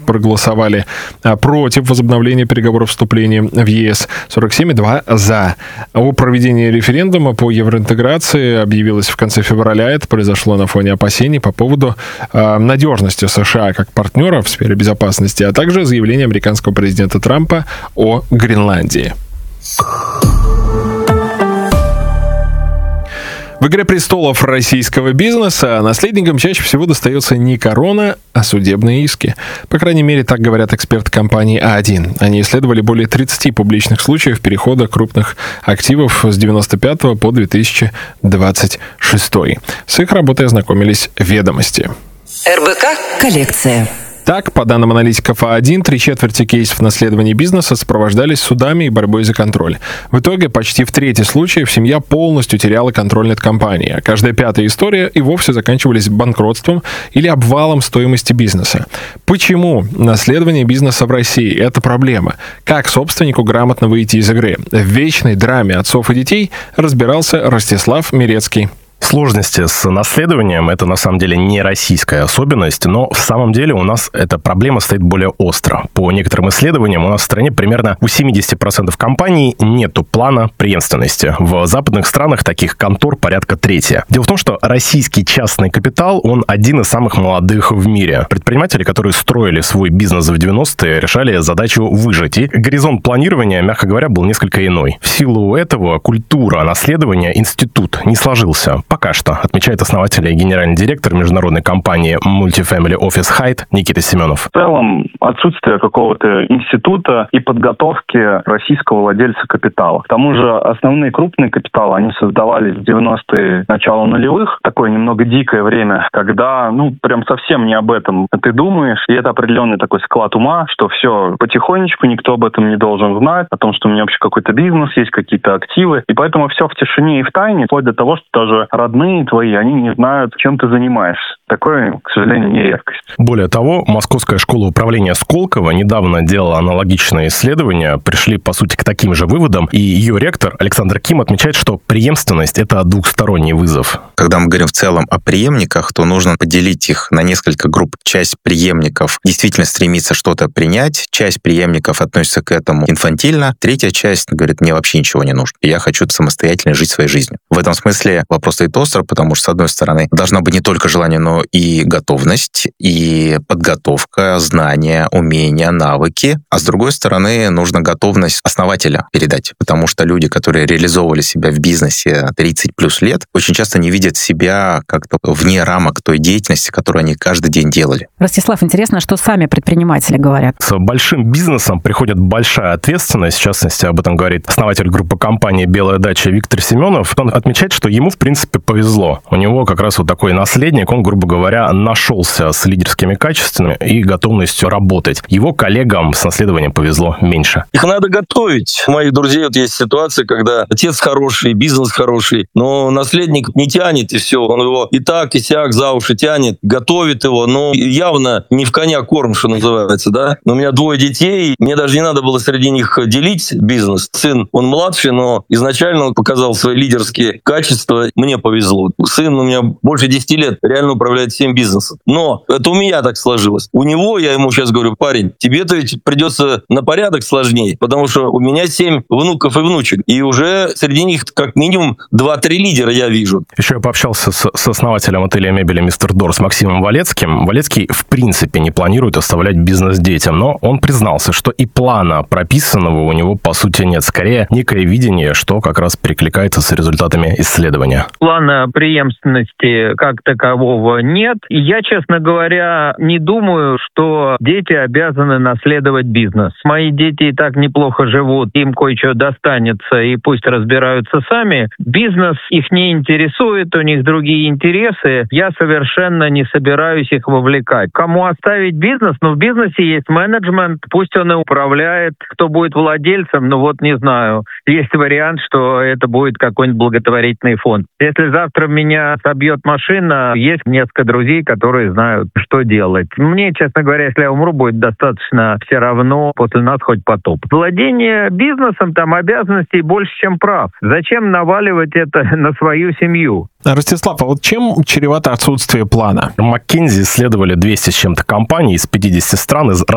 проголосовали против возобновления переговоров вступления в ЕС, 47,2 за. О проведении референдума по евроинтеграции объявилось в конце февраля. Это произошло на фоне опасений по поводу надежности США как партнера в сфере безопасности, а также заявление американского президента Трампа о Гренландии. В «Игре престолов» российского бизнеса наследникам чаще всего достается не корона, а судебные иски. По крайней мере, так говорят эксперты компании А1. Они исследовали более 30 публичных случаев перехода крупных активов с 1995 по 2026. С их работой ознакомились «Ведомости». РБК «Коллекция». Так, по данным аналитиков А1, 3/4 кейсов наследования бизнеса сопровождались судами и борьбой за контроль. В итоге, почти в трети случаев семья полностью теряла контроль над компанией, а каждая пятая история и вовсе заканчивались банкротством или обвалом стоимости бизнеса. Почему наследование бизнеса в России – это проблема? Как собственнику грамотно выйти из игры? В вечной драме отцов и детей разбирался Ростислав Мирецкий. Сложности с наследованием – это на самом деле не российская особенность, но в самом деле у нас эта проблема стоит более остро. По некоторым исследованиям у нас в стране примерно у 70% компаний нету плана преемственности. В западных странах таких контор порядка трети. Дело в том, что российский частный капитал, он один из самых молодых в мире. Предприниматели, которые строили свой бизнес в 90-е, решали задачу выжить. И горизонт планирования, мягко говоря, был несколько иной. В силу этого культура наследования, институт не сложился. Пока что, отмечает основатель и генеральный директор международной компании Multifamily Office Height Никита Семенов. В целом, отсутствие какого-то института и подготовки российского владельца капитала. К тому же, основные крупные капиталы, они создавались в 90-е, начало нулевых. Такое немного дикое время, когда, прям совсем не об этом ты думаешь. И это определенный такой склад ума, что все потихонечку, никто об этом не должен знать, о том, что у меня вообще какой-то бизнес есть, какие-то активы. И поэтому все в тишине и в тайне, вплоть до того, что даже родные твои, они не знают, чем ты занимаешься. Такое, к сожалению, не редкость. Более того, Московская школа управления Сколково недавно делала аналогичное исследование, пришли, по сути, к таким же выводам, и ее ректор Александр Ким отмечает, что преемственность – это двухсторонний вызов. Когда мы говорим в целом о преемниках, то нужно поделить их на несколько групп. Часть преемников действительно стремится что-то принять, часть преемников относится к этому инфантильно, третья часть говорит, мне вообще ничего не нужно, я хочу самостоятельно жить своей жизнью. В этом смысле вопрос стоит остро, потому что, с одной стороны, должна быть не только желание, но и готовность, и подготовка, знания, умения, навыки. А с другой стороны, нужна готовность основателя передать. Потому что люди, которые реализовывали себя в бизнесе 30 плюс лет, очень часто не видят себя как-то вне рамок той деятельности, которую они каждый день делали. Ростислав, интересно, что сами предприниматели говорят. С большим бизнесом приходит большая ответственность. В частности, об этом говорит основатель группы компании «Белая дача» Виктор Семенов. Он отмечает, что ему, в принципе, повезло. У него как раз вот такой наследник, он, грубо говоря, нашелся с лидерскими качествами и готовностью работать. Его коллегам с наследованием повезло меньше. Их надо готовить. У моих друзей вот есть ситуация, когда отец хороший, бизнес хороший, но наследник не тянет, и все. Он его и так, и сяк за уши тянет, готовит его, но явно не в коня корм, что называется, да. Но у меня 2 детей, мне даже не надо было среди них делить бизнес. Сын, он младший, но изначально он показал свои лидерские качества. Мне повезло. Сын у меня больше 10 лет реально управляет всем бизнесом. Но это у меня так сложилось. У него, я ему сейчас говорю, парень, тебе-то ведь придется на порядок сложнее, потому что у меня 7 внуков и внучек. И уже среди них как минимум 2-3 лидера я вижу. Еще я пообщался с основателем ателье мебели «Мистер Дорс» Максимом Валецким. Валецкий в принципе не планирует оставлять бизнес детям, но он признался, что и плана прописанного у него по сути нет. Скорее, некое видение, что как раз перекликается с результатами исследования. Плана преемственности как такового нет. И я, честно говоря, не думаю, что дети обязаны наследовать бизнес. Мои дети и так неплохо живут, им кое-что достанется, и пусть разбираются сами. Бизнес их не интересует, у них другие интересы. Я совершенно не собираюсь их вовлекать. Кому оставить бизнес? В бизнесе есть менеджмент, пусть он и управляет. Кто будет владельцем? Не знаю. Есть вариант, что это будет какой-нибудь благотворительный фонд. Если завтра меня собьет машина, есть несколько друзей, которые знают, что делать. Мне, честно говоря, если я умру, будет достаточно все равно, после нас хоть потоп. Владение бизнесом, там обязанностей больше, чем прав. Зачем наваливать это на свою семью? Ростислав, а вот чем чревато отсутствие плана? McKinsey исследовали 200 с чем-то компаний из 50 стран из